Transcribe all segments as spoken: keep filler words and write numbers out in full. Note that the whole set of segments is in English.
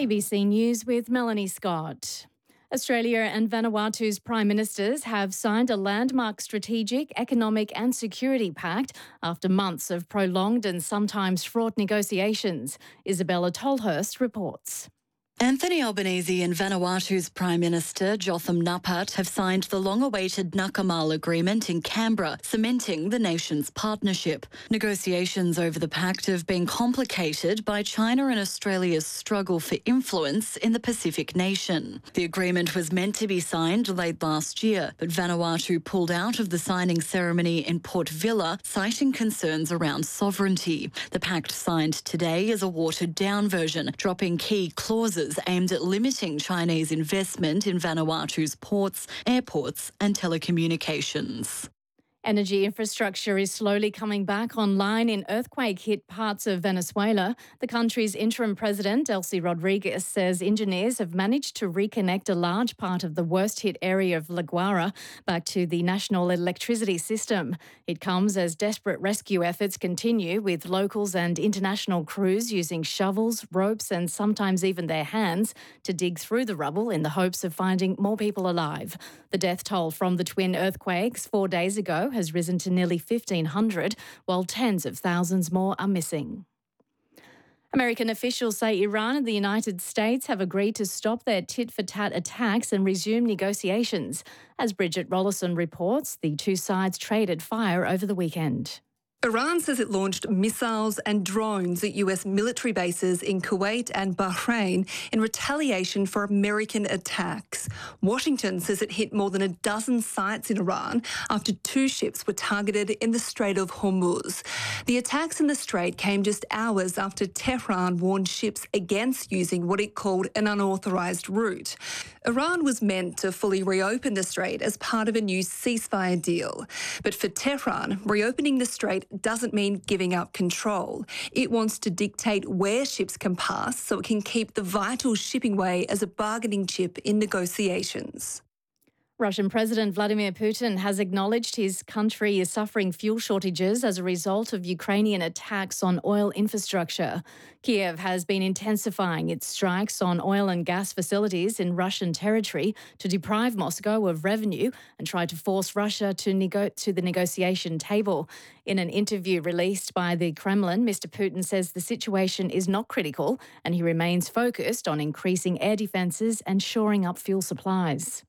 A B C News with Melanie Scott. Australia and Vanuatu's Prime Ministers have signed a landmark strategic, economic and security pact after months of prolonged and sometimes fraught negotiations. Isabella Tolhurst reports. Anthony Albanese and Vanuatu's Prime Minister Jotham Napat have signed the long-awaited Nakamal Agreement in Canberra, cementing the nation's partnership. Negotiations over the pact have been complicated by China and Australia's struggle for influence in the Pacific nation. The agreement was meant to be signed late last year, but Vanuatu pulled out of the signing ceremony in Port Vila, citing concerns around sovereignty. The pact signed today is a watered-down version, dropping key clauses aimed at limiting Chinese investment in Vanuatu's ports, airports and telecommunications. Energy infrastructure is slowly coming back online in earthquake-hit parts of Venezuela. The country's interim president, Delcy Rodriguez, says engineers have managed to reconnect a large part of the worst-hit area of La Guaira back to the national electricity system. It comes as desperate rescue efforts continue, with locals and international crews using shovels, ropes and sometimes even their hands to dig through the rubble in the hopes of finding more people alive. The death toll from the twin earthquakes four days ago has risen to nearly fifteen hundred, while tens of thousands more are missing. American officials say Iran and the United States have agreed to stop their tit-for-tat attacks and resume negotiations. As Bridget Rollison reports, the two sides traded fire over the weekend. Iran says it launched missiles and drones at U S military bases in Kuwait and Bahrain in retaliation for American attacks. Washington says it hit more than a dozen sites in Iran after two ships were targeted in the Strait of Hormuz. The attacks in the Strait came just hours after Tehran warned ships against using what it called an unauthorised route. Iran was meant to fully reopen the Strait as part of a new ceasefire deal. But for Tehran, reopening the Strait doesn't mean giving up control. It wants to dictate where ships can pass so it can keep the vital shipping way as a bargaining chip in negotiations. Russian President Vladimir Putin has acknowledged his country is suffering fuel shortages as a result of Ukrainian attacks on oil infrastructure. Kiev has been intensifying its strikes on oil and gas facilities in Russian territory to deprive Moscow of revenue and try to force Russia to, nego- to the negotiation table. In an interview released by the Kremlin, Mister Putin says the situation is not critical and he remains focused on increasing air defences and shoring up fuel supplies.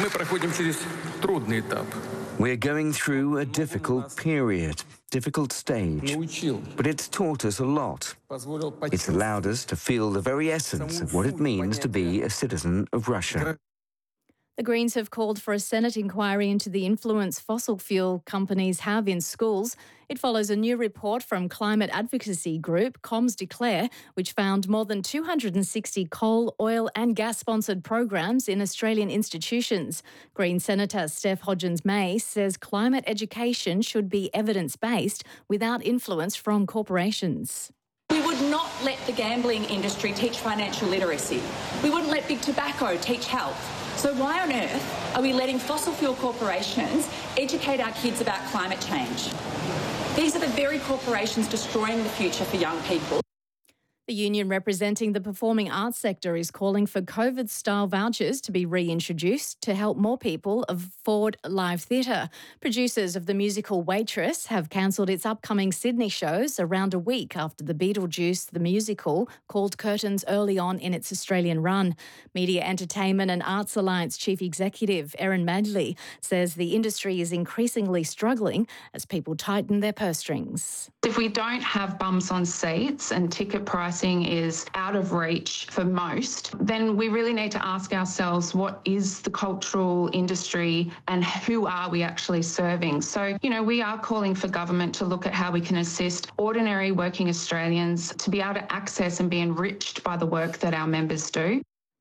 We're going through a difficult period, difficult stage, but it's taught us a lot. It's allowed us to feel the very essence of what it means to be a citizen of Russia. The Greens have called for a Senate inquiry into the influence fossil fuel companies have in schools. It follows a new report from climate advocacy group Comms Declare, which found more than two hundred sixty coal, oil and gas-sponsored programs in Australian institutions. Green Senator Steph Hodgins-May says climate education should be evidence-based without influence from corporations. We would not let the gambling industry teach financial literacy. We wouldn't let big tobacco teach health. So why on earth are we letting fossil fuel corporations educate our kids about climate change? These are the very corporations destroying the future for young people. The union representing the performing arts sector is calling for COVID-style vouchers to be reintroduced to help more people afford live theatre. Producers of the musical Waitress have cancelled its upcoming Sydney shows around a week after the Beetlejuice the musical called curtains early on in its Australian run. Media Entertainment and Arts Alliance Chief Executive Erin Madley says the industry is increasingly struggling as people tighten their purse strings. If we don't have bums on seats and ticket pricing is out of reach for most, then we really need to ask ourselves what is the cultural industry and who are we actually serving? So, you know, we are calling for government to look at how we can assist ordinary working Australians to be able to access and be enriched by the work that our members do.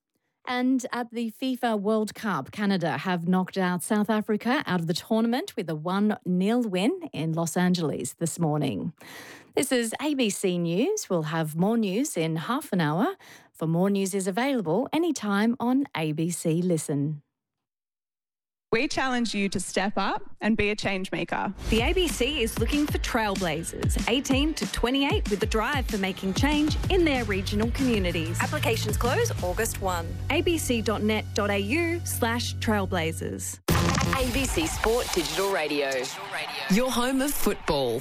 And at the FIFA World Cup, Canada have knocked out South Africa out of the tournament with a one nil win in Los Angeles this morning. This is A B C News. We'll have more news in half an hour. For more news is available anytime on A B C Listen. We challenge you to step up and be a change maker. The A B C is looking for trailblazers, eighteen to twenty-eight, with a drive for making change in their regional communities. Applications close August first. abc.net.au slash trailblazers. A B C Sport Digital Radio. Your home of football.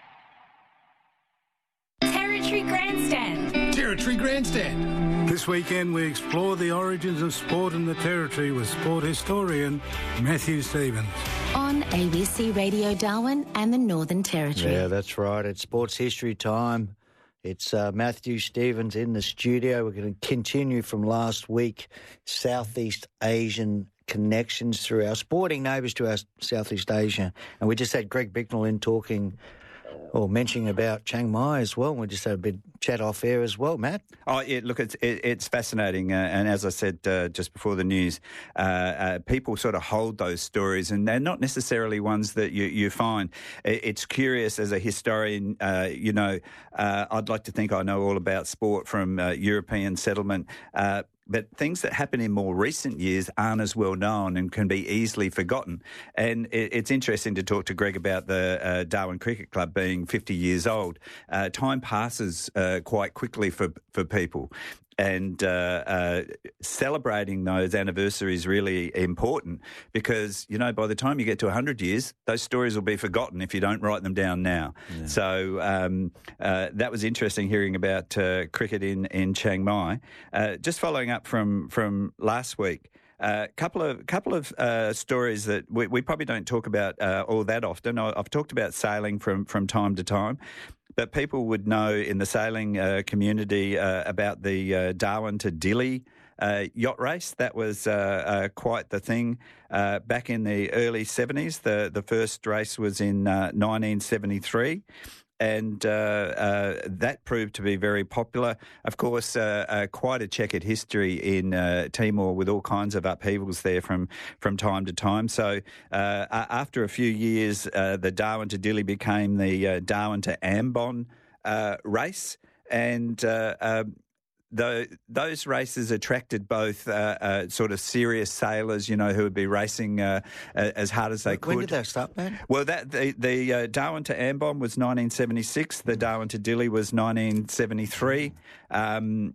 Territory Grandstand. Territory Grandstand. This weekend we explore the origins of sport in the Territory with sport historian Matthew Stevens. On A B C Radio Darwin and the Northern Territory. Yeah, that's right. It's sports history time. It's uh, Matthew Stevens in the studio. We're going to continue from last week, Southeast Asian connections through our sporting neighbours to our Southeast Asia. And we just had Greg Bicknell in talking or mentioning about Chiang Mai as well. We just had a bit chat off air as well, Matt. Oh, yeah, look, it's it, it's fascinating. Uh, and as I said uh, just before the news, uh, uh, people sort of hold those stories and they're not necessarily ones that you, you find. It's curious as a historian, uh, you know, uh, I'd like to think I know all about sport from uh, European settlement, uh, but things that happen in more recent years aren't as well known and can be easily forgotten. And it, it's interesting to talk to Greg about the uh, Darwin Cricket Club being fifty years old. Uh, time passes uh, quite quickly for, for people. And uh, uh, celebrating those anniversaries is really important because, you know, by the time you get to one hundred years, those stories will be forgotten if you don't write them down now. Yeah. So um, uh, that was interesting hearing about uh, cricket in, in Chiang Mai. Uh, just following up from, from last week, a uh, couple of couple of uh, stories that we, we probably don't talk about uh, all that often. I, I've talked about sailing from, from time to time. But people would know in the sailing uh, community uh, about the uh, Darwin to Dili uh, yacht race. That was uh, uh, quite the thing uh, back in the early seventies. The, the first race was in uh, nineteen seventy-three. And uh, uh, that proved to be very popular. Of course, uh, uh, quite a checkered history in uh, Timor with all kinds of upheavals there from, from time to time. So uh, after a few years, uh, the Darwin to Dili became the uh, Darwin to Ambon uh, race. And uh, uh, the, those races attracted both uh, uh, sort of serious sailors, you know, who would be racing uh, as hard as they when could. When did that start, man? Well, that the, the uh, Darwin to Ambon was nineteen seventy-six. The Darwin to Dili was nineteen seventy-three. Um,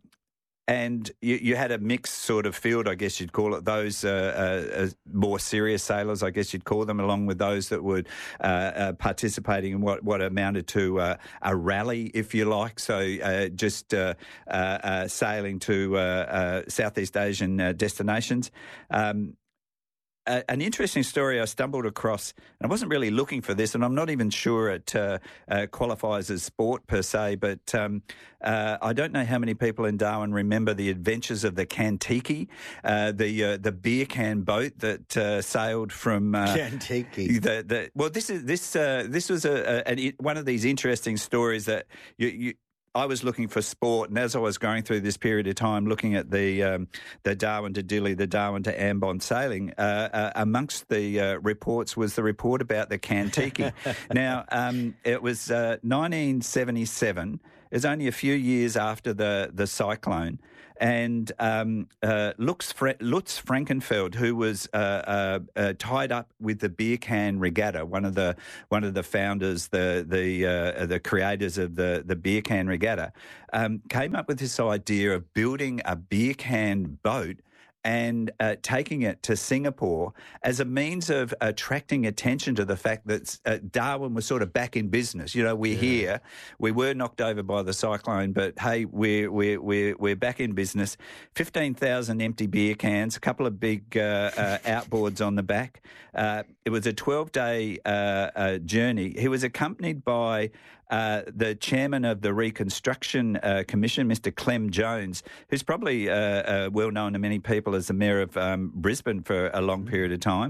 and you, you had a mixed sort of field, I guess you'd call it. Those uh, uh, more serious sailors, I guess you'd call them, along with those that were uh, uh, participating in what, what amounted to uh, a rally, if you like. So uh, just uh, uh, uh, sailing to uh, uh, Southeast Asian uh, destinations. Um, Uh, an interesting story I stumbled across, and I wasn't really looking for this, and I'm not even sure it uh, uh, qualifies as sport per se, but um, uh, I don't know how many people in Darwin remember the adventures of the Kantiki, uh, the uh, the beer can boat that uh, sailed from uh, Kantiki. The, the, well, this is this uh, this was a, a, a one of these interesting stories that you. you I was looking for sport, and as I was going through this period of time, looking at the um, the Darwin to Dili, the Darwin to Ambon sailing, uh, uh, amongst the uh, reports was the report about the Kantiki. Now, um, it was uh, nineteen seventy-seven. It was only a few years after the the cyclone. And um, uh, Lutz, Fra- Lutz Frankenfeld, who was uh, uh, uh, tied up with the Beer Can Regatta, one of the one of the founders, the the uh, the creators of the the Beer Can Regatta, um, came up with this idea of building a beer can boat and uh, taking it to Singapore as a means of attracting attention to the fact that uh, Darwin was sort of back in business. You know, we're yeah. here. We were knocked over by the cyclone, but hey, we're we're we're, we're back in business. Fifteen thousand empty beer cans, a couple of big uh, uh, outboards on the back. Uh, it was a twelve-day uh, uh, journey. He was accompanied by Uh, the chairman of the Reconstruction uh, Commission, Mister Clem Jones, who's probably uh, uh, well known to many people as the mayor of um, Brisbane for a long period of time.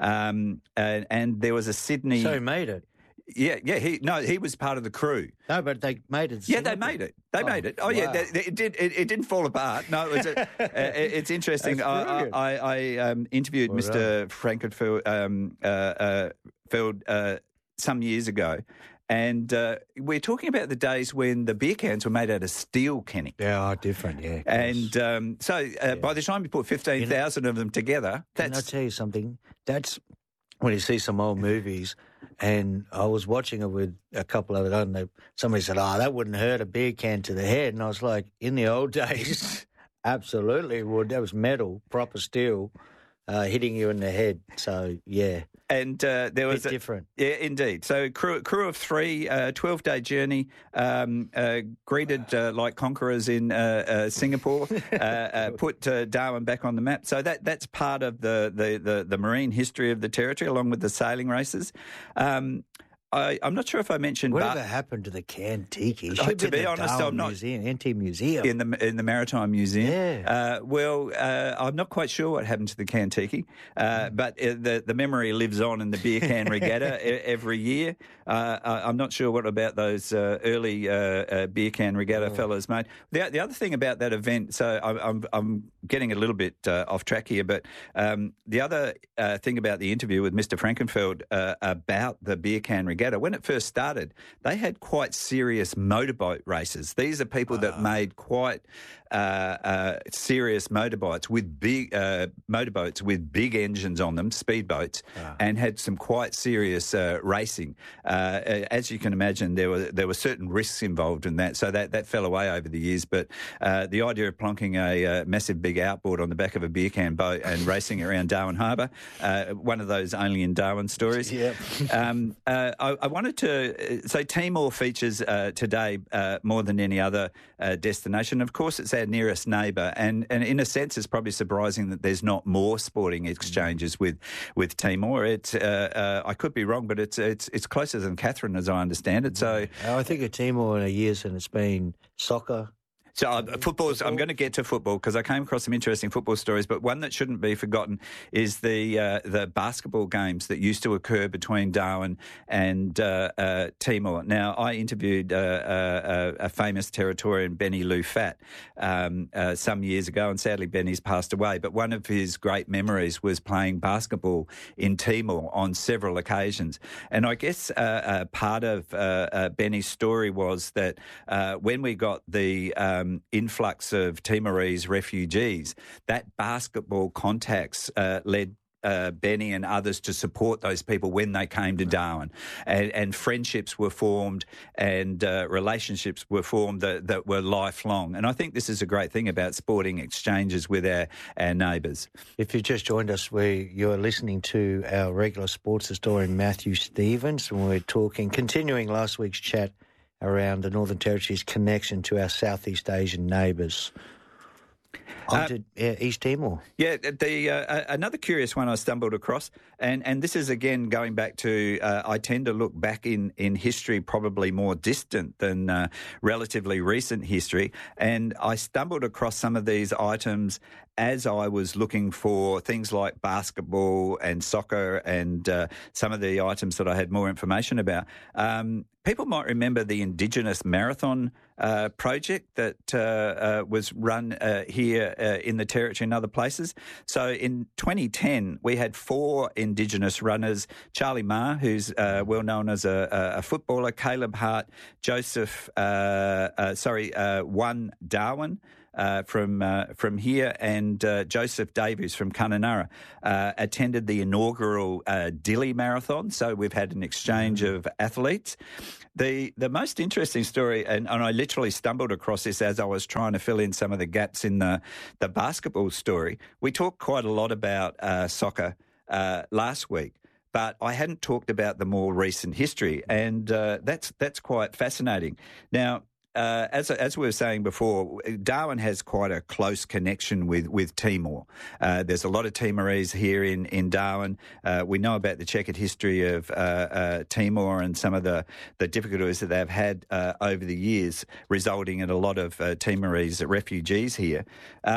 Um, and, and there was a Sydney... So he made it? Yeah, yeah. He no, he was part of the crew. No, but they made it. Yeah, they made it. They oh, made it. Oh, wow. yeah. They, they, it did. It, it didn't fall apart. No, it was. A, uh, it's interesting. I, I, I um, interviewed well Mister Frankenfeld um, uh, uh, Feld, uh, some years ago. And uh, we're talking about the days when the beer cans were made out of steel, Kenny. They are different, yeah. And um, so uh, yeah. by the time you put fifteen thousand of them together, that's... And I'll tell you something, that's when you see some old movies, and I was watching it with a couple of them, and somebody said, oh, that wouldn't hurt a beer can to the head. And I was like, in the old days, absolutely it would. That was metal, proper steel, uh, hitting you in the head. So, yeah. And uh, there was a bit different. Yeah, indeed. So crew, crew of three, uh, twelve-day journey, um, uh, greeted uh, like conquerors in uh, uh, Singapore, uh, uh, put uh, Darwin back on the map. So that that's part of the, the, the, the marine history of the territory, along with the sailing races. Um, I, I'm not sure if I mentioned... Whatever but, happened to the Can-Tiki? It should uh, be to be the honest, Darwin I'm not... Museum, N T Museum. In the in the Maritime Museum. Yeah. Uh, well, uh, I'm not quite sure what happened to the Can-Tiki, uh, but uh, the, the memory lives on in the Beer Can Regatta every year. Uh, I'm not sure what about those uh, early uh, uh, Beer Can Regatta oh. fellows, mate. The, the other thing about that event, so I'm, I'm, I'm getting a little bit uh, off track here, but um, the other uh, thing about the interview with Mister Frankenfeld uh, about the Beer Can Regatta, when it first started, Started, they had quite serious motorboat races. These are people that uh. made quite uh, uh, serious motorbikes with big uh, motorboats with big engines on them, speedboats, uh. and had some quite serious uh, racing. Uh, as you can imagine, there were there were certain risks involved in that, so that, that fell away over the years. But uh, the idea of plonking a uh, massive big outboard on the back of a beer can boat and racing around Darwin Harbour, uh, one of those only in Darwin stories. Yep. um, uh, I, I wanted to. So Timor features uh, today uh, more than any other uh, destination. Of course, it's our nearest neighbour, and, and in a sense, it's probably surprising that there's not more sporting exchanges with with Timor. It's uh, uh, I could be wrong, but it's it's it's closer than Catherine, as I understand it. So I think of Timor in a years, and it's been soccer. So uh, football's, I'm going to get to football because I came across some interesting football stories, but one that shouldn't be forgotten is the uh, the basketball games that used to occur between Darwin and uh, uh, Timor. Now, I interviewed uh, uh, a famous Territorian, Benny Lou Fat, um, uh, some years ago, and sadly Benny's passed away, but one of his great memories was playing basketball in Timor on several occasions. And I guess uh, uh, part of uh, uh, Benny's story was that uh, when we got the... Um, Um, influx of Timorese refugees, that basketball contacts uh, led uh, Benny and others to support those people when they came to Darwin, and, and friendships were formed and uh, relationships were formed that, that were lifelong. And I think this is a great thing about sporting exchanges with our, our neighbours. If you just joined us, we you're listening to our regular sports historian Matthew Stevens, and we're talking, continuing last week's chat around the Northern Territory's connection to our Southeast Asian neighbours. On Uh, to uh, East Timor. Yeah, the uh, another curious one I stumbled across, and, and this is again going back to, uh, I tend to look back in, in history probably more distant than uh, relatively recent history, and I stumbled across some of these items as I was looking for things like basketball and soccer and uh, some of the items that I had more information about. Um, people might remember the Indigenous Marathon uh, project that uh, uh, was run uh, here uh, in the Territory and other places. So in twenty ten, we had four Indigenous runners: Charlie Ma, who's uh, well known as a, a footballer, Caleb Hart, Joseph, uh, uh, sorry, uh, one Darwin, Uh, from uh, from here, and uh, Joseph Davies from Kununurra uh, attended the inaugural uh, Dili Marathon. So we've had an exchange of athletes. The the most interesting story, and, and I literally stumbled across this as I was trying to fill in some of the gaps in the, the basketball story. We talked quite a lot about uh, soccer uh, last week, but I hadn't talked about the more recent history, and uh, that's that's quite fascinating. Now, Uh, as as we were saying before, Darwin has quite a close connection with with Timor. Uh, there's a lot of Timorese here in in Darwin. Uh, we know about the checkered history of uh, uh, Timor and some of the, the difficulties that they've had uh, over the years, resulting in a lot of uh, Timorese refugees here. Um,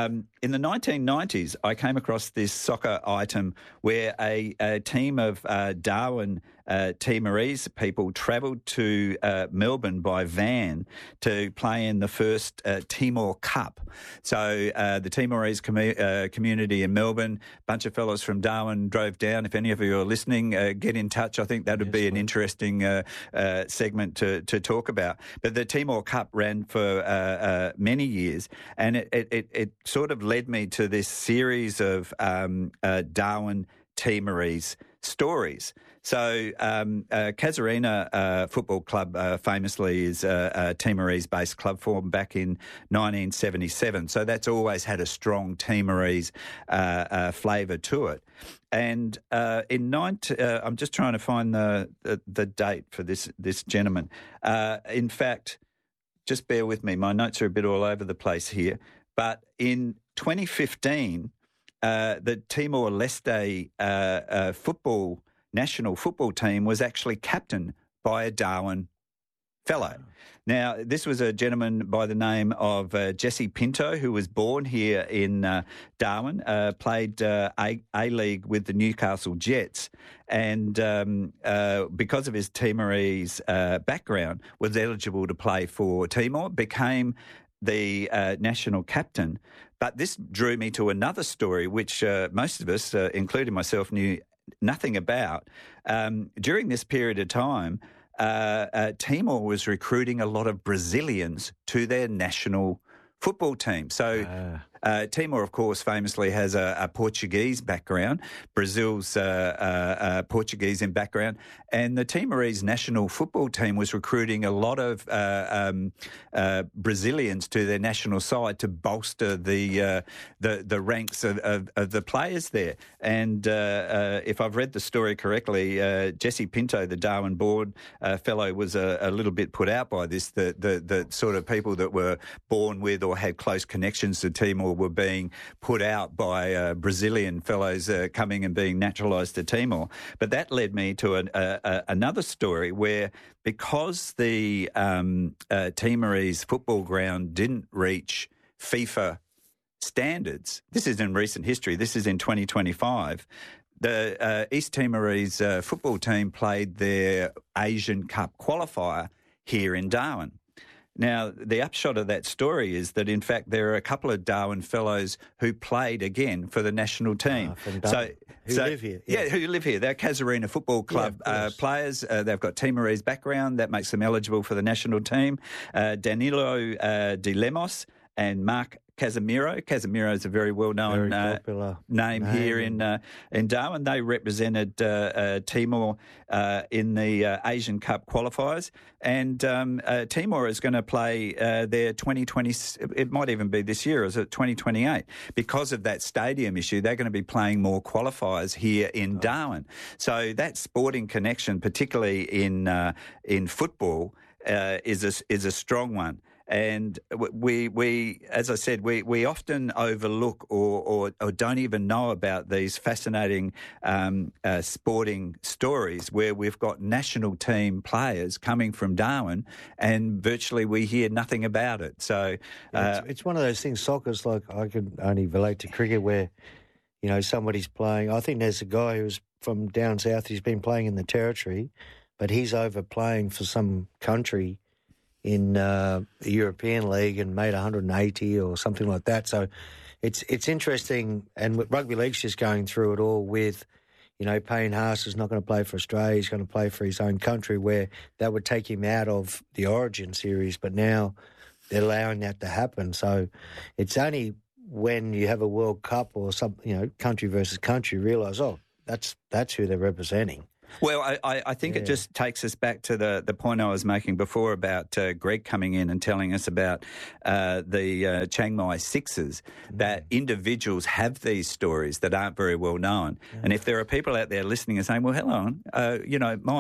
in the nineteen nineties, I came across this soccer item where a, a team of uh, Darwin uh, Timorese people travelled to uh, Melbourne by van to play in the first uh, Timor Cup. So uh, the Timorese com- uh, community in Melbourne, a bunch of fellows from Darwin drove down. If any of you are listening, uh, get in touch. I think that would yes, be an interesting uh, uh, segment to, to talk about. But the Timor Cup ran for uh, uh, many years, and it, it, it sort of led me to this series of um, uh, Darwin Timorese stories. So um, uh, Casuarina uh, Football Club uh, famously is a, a Timorese-based club formed back in nineteen seventy-seven. So that's always had a strong Timorese uh, uh, flavour to it. And uh, in ninety, uh, I'm just trying to find the, the, the date for this, this gentleman. Uh, in fact, just bear with me, my notes are a bit all over the place here. But in twenty fifteen, uh, the Timor-Leste uh, uh, football national football team was actually captained by a Darwin fellow. Now, this was a gentleman by the name of uh, Jesse Pinto, who was born here in uh, Darwin, uh, played uh, A- A-League with the Newcastle Jets, and um, uh, because of his Timorese uh, background, was eligible to play for Timor, became the uh, national captain. But this drew me to another story, which uh, most of us, uh, including myself, knew nothing about. Um, during this period of time, uh, uh, Timor was recruiting a lot of Brazilians to their national football team. So uh. Uh, Timor, of course, famously has a, a Portuguese background. Brazil's uh, uh, uh, Portuguese in background. And the Timorese national football team was recruiting a lot of uh, um, uh, Brazilians to their national side to bolster the uh, the, the ranks of, of, of the players there. And uh, uh, if I've read the story correctly, uh, Jesse Pinto, the Darwin-born uh, fellow, was a, a little bit put out by this, the, the, the sort of people that were born with or had close connections to Timor were being put out by uh, Brazilian fellows uh, coming and being naturalised to Timor. But that led me to an, a, a, another story where, because the um, uh, Timorese football ground didn't reach FIFA standards, this is in recent history, this is in twenty twenty-five, the uh, East Timorese uh, football team played their Asian Cup qualifier here in Darwin. Now, the upshot of that story is that, in fact, there are a couple of Darwin fellows who played again for the national team. Oh, from Darwin. So, who so, live here. Yes. Yeah, who live here. They're Casuarina Football Club yeah, uh, players. Uh, they've got Timorese background. That makes them eligible for the national team. Uh, Danilo uh, de Lemos and Mark Casemiro. Casemiro is a very well-known uh, name, name here in uh, in Darwin. They represented uh, uh, Timor uh, in the uh, Asian Cup qualifiers, and um, uh, Timor is going to play uh, their twenty twenty. It might even be this year, or is it twenty twenty-eight? Because of that stadium issue, they're going to be playing more qualifiers here in oh. Darwin. So that sporting connection, particularly in uh, in football, uh, is a, is a strong one. And we, we, as I said, we, we often overlook or, or, or don't even know about these fascinating um, uh, sporting stories where we've got national team players coming from Darwin and virtually we hear nothing about it. So uh, yeah, it's, it's one of those things. Soccer's like, I can only relate to cricket where, you know, somebody's playing. I think there's a guy who's from down south. He's been playing in the Territory, but he's over playing for some country in uh, the European League and made one hundred eighty or something like that. So it's it's interesting. And rugby league's just going through it all with, you know, Payne Haas is not going to play for Australia. He's going to play for his own country, where that would take him out of the Origin series. But now they're allowing that to happen. So it's only when you have a World Cup or some, you know, country versus country, realise, oh, that's that's who they're representing. Well, I, I think yeah. it just takes us back to the, the point I was making before about uh, Greg coming in and telling us about uh, the uh, Chiang Mai Sixers, mm. that individuals have these stories that aren't very well known. Yeah. And if there are people out there listening and saying, well, hang on, uh, you know, my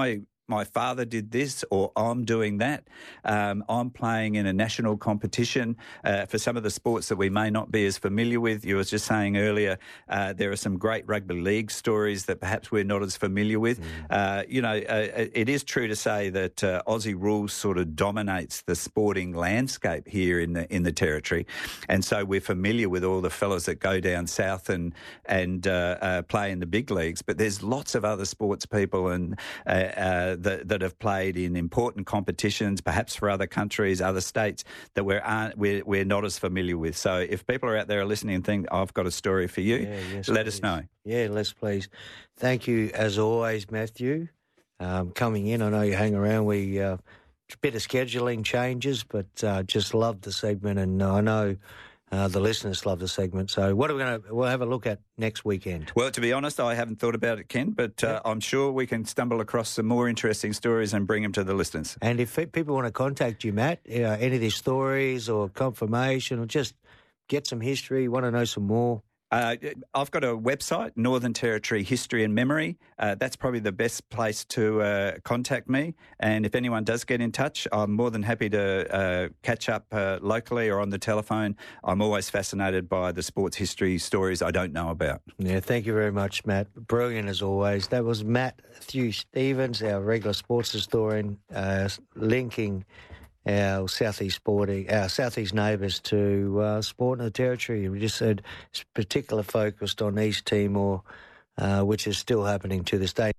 my father did this, or I'm doing that. Um, I'm playing in a national competition uh, for some of the sports that we may not be as familiar with. You were just saying earlier, uh, there are some great rugby league stories that perhaps we're not as familiar with. Mm. Uh, you know, uh, it is true to say that uh, Aussie rules sort of dominates the sporting landscape here in the in the territory, and so we're familiar with all the fellas that go down south and and uh, uh, play in the big leagues. But there's lots of other sports people and uh, uh, that, that have played in important competitions, perhaps for other countries, other states that we're aren't, we're, we're not as familiar with. So if people are out there listening and think, I've got a story for you, yeah, yes, let please. us know. Yeah, let's please. Thank you, as always, Matthew, um, coming in. I know you hang around. We uh, a bit of scheduling changes, but uh, just love the segment, and I know Uh, the listeners love the segment. So what are we going to, we'll have a look at next weekend? Well, to be honest, I haven't thought about it, Ken, but uh, I'm sure we can stumble across some more interesting stories and bring them to the listeners. And if people want to contact you, Matt, uh, any of these stories or confirmation or just get some history, want to know some more? Uh, I've got a website, Northern Territory History and Memory. Uh, that's probably the best place to uh, contact me. And if anyone does get in touch, I'm more than happy to uh, catch up uh, locally or on the telephone. I'm always fascinated by the sports history stories I don't know about. Yeah, thank you very much, Matt. Brilliant as always. That was Matthew Stevens, our regular sports historian, uh, linking our southeast sporting, our southeast neighbours to uh, sport in the territory. We just said it's particular focused on East Timor, uh, which is still happening to this day.